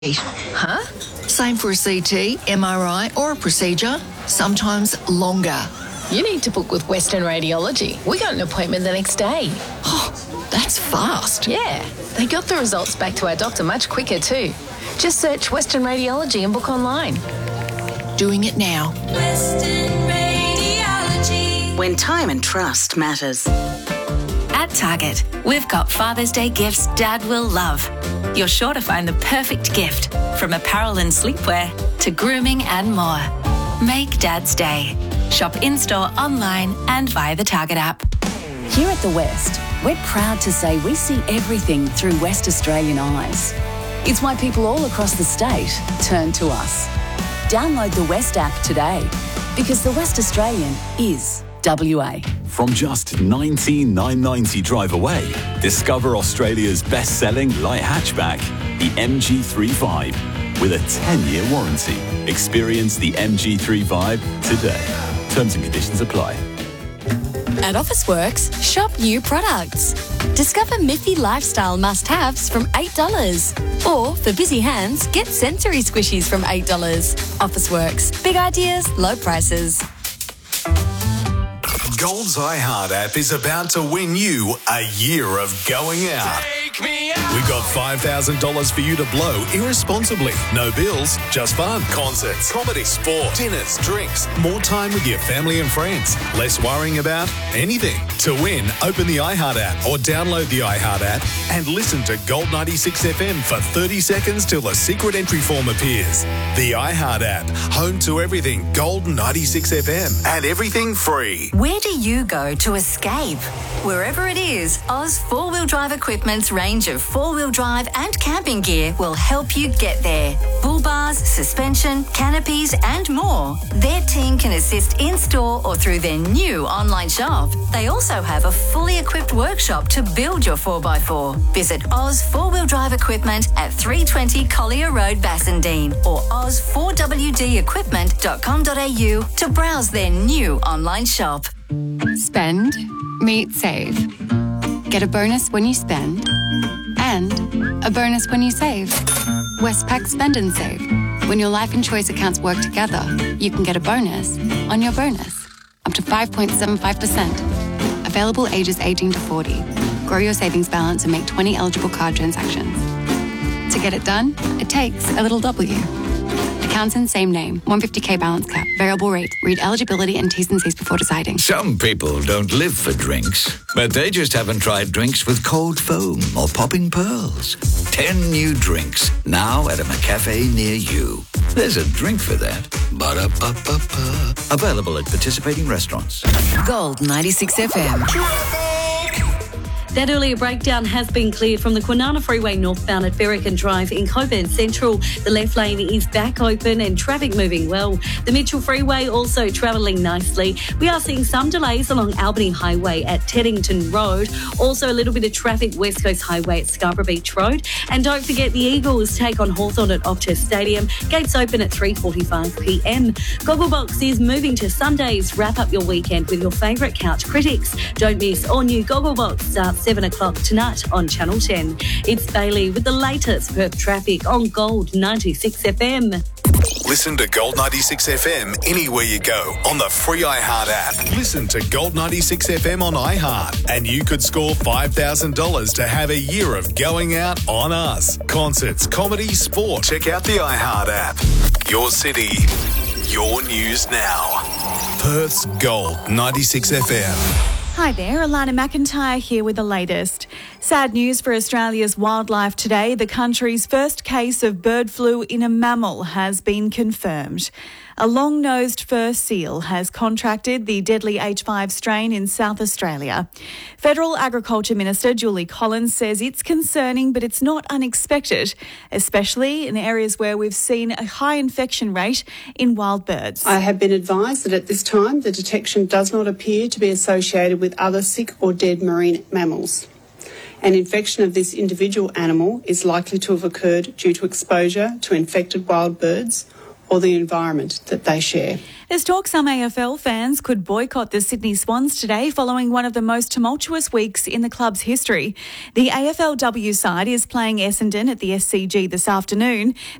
Huh? Same for a CT, MRI or a procedure, sometimes longer. You need to book with Western Radiology. We got an appointment the next day. Oh, that's fast. Yeah, they got the results back to our doctor much quicker too. Just search Western Radiology and book online. Doing it now. Western Radiology. When time and trust matters. At Target, we've got Father's Day gifts Dad will love. You're sure to find the perfect gift, from apparel and sleepwear to grooming and more. Make Dad's day. Shop in-store, online and via the Target app. Here at The West, we're proud to say we see everything through West Australian eyes. It's why people all across the state turn to us. Download the West app today, because the West Australian is WA. From just $19,990 drive away, discover Australia's best-selling light hatchback, the MG3 with a 10-year warranty. Experience the MG3 today. Terms and conditions apply. At Officeworks, shop new products. Discover Miffy lifestyle must-haves from $8. Or, for busy hands, get sensory squishies from $8. Officeworks. Big ideas, low prices. Gold's iHeart app is about to win you a year of going out. Take me out. We've got $5,000 for you to blow irresponsibly. No bills, just fun. Concerts, comedy, sport, dinners, drinks, more time with your family and friends. Less worrying about anything. To win, open the iHeart app or download the iHeart app and listen to Gold 96 FM for 30 seconds till a secret entry form appears. The iHeart app, home to everything Gold 96 FM and everything free. Where do you go to escape? Wherever it is, Oz 4-Wheel Drive Equipment's range of 4-wheel drive and camping gear will help you get there. Bull bars, suspension, canopies and more. Their team can assist in-store or through their new online shop. They also have a fully equipped workshop to build your 4x4. Visit Oz 4-Wheel Drive Equipment at 320 Collier Road, Bassendean or oz4wdequipment.com.au to browse their new online shop. Spend, meet, save. Get a bonus when you spend and a bonus when you save. Westpac Spend and Save. When your life and choice accounts work together, you can get a bonus on your bonus, up to 5.75%. Available ages 18 to 40. Grow your savings balance and make 20 eligible card transactions. To get it done, it takes a little W. Accounts in same name. 150k balance cap. Variable rate. Read eligibility and T's and C's before deciding. Some people don't live for drinks, but they just haven't tried drinks with cold foam or popping pearls. 10 new drinks now at a McCafe near you. There's a drink for that. Ba-da-ba-ba-ba. Available at participating restaurants. Gold 96 FM. That earlier breakdown has been cleared from the Kwinana Freeway northbound at Berrigan Drive in Coburn Central. The left lane is back open and traffic moving well. The Mitchell Freeway also travelling nicely. We are seeing some delays along Albany Highway at Teddington Road. Also a little bit of traffic West Coast Highway at Scarborough Beach Road. And don't forget the Eagles take on Hawthorn at Optus Stadium. Gates open at 3:45pm. Gogglebox is moving to Sundays. Wrap up your weekend with your favourite couch critics. Don't miss all new Gogglebox starts 7 o'clock tonight on Channel 10. It's Bailey with the latest Perth traffic on Gold 96 FM. Listen to Gold 96 FM anywhere you go on the free iHeart app. Listen to Gold 96 FM on iHeart and you could score $5,000 to have a year of going out on us. Concerts, comedy, sport. Check out the iHeart app. Your city, your news now. Perth's Gold 96 FM. Hi there, Alana McIntyre here with the latest. Sad news for Australia's wildlife today. The country's first case of bird flu in a mammal has been confirmed. A long-nosed fur seal has contracted the deadly H5 strain in South Australia. Federal Agriculture Minister Julie Collins says it's concerning, but it's not unexpected, especially in areas where we've seen a high infection rate in wild birds. I have been advised that at this time the detection does not appear to be associated with other sick or dead marine mammals. An infection of this individual animal is likely to have occurred due to exposure to infected wild birds or the environment that they share. There's talk some AFL fans could boycott the Sydney Swans today following one of the most tumultuous weeks in the club's history. The AFLW side is playing Essendon at the SCG this afternoon.